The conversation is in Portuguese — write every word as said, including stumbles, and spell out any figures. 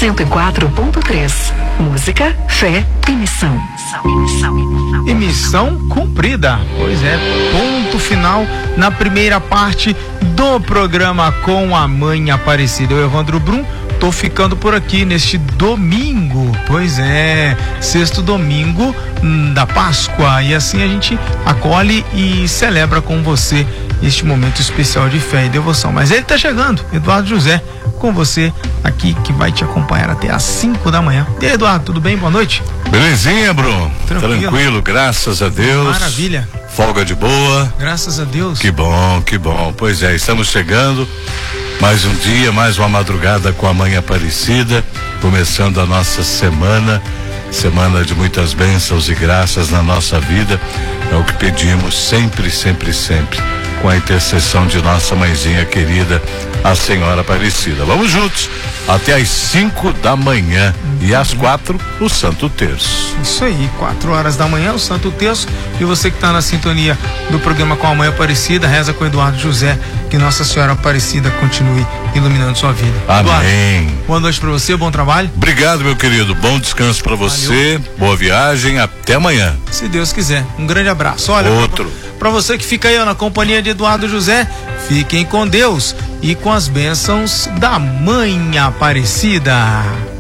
cento e quatro ponto três. Música, fé e missão. E missão cumprida. Pois é, ponto final na primeira parte do programa com a Mãe Aparecida. Eu, Evandro Brum, tô ficando por aqui neste domingo. Pois é, sexto domingo hum, da Páscoa. E assim a gente acolhe e celebra com você este momento especial de fé e devoção. Mas ele tá chegando, Eduardo José, com você aqui, que vai te acompanhar até às cinco da manhã. E aí, Eduardo, tudo bem? Boa noite. Belezinha, Bruno? Tranquilo. Tranquilo, graças a Deus. Maravilha. Folga de boa. Graças a Deus. Que bom, que bom. Pois é, estamos chegando. Mais um dia, mais uma madrugada com a Mãe Aparecida, começando a nossa semana, semana de muitas bênçãos e graças na nossa vida. É o que pedimos sempre, sempre, sempre, com a intercessão de nossa mãezinha querida, a Senhora Aparecida. Vamos juntos até às cinco da manhã e às quatro o Santo Terço. Isso aí, quatro horas da manhã o Santo Terço. E você que está na sintonia do programa com a Mãe Aparecida, reza com o Eduardo José, que Nossa Senhora Aparecida continue iluminando sua vida. Amém. Eduardo, boa noite para você, bom trabalho. Obrigado, meu querido, bom descanso para você. Valeu. Boa viagem, até amanhã. Se Deus quiser, um grande abraço. Olha, outro. Para você que fica aí ó, na companhia de Eduardo José, fiquem com Deus e com as bênçãos da Mãe Aparecida.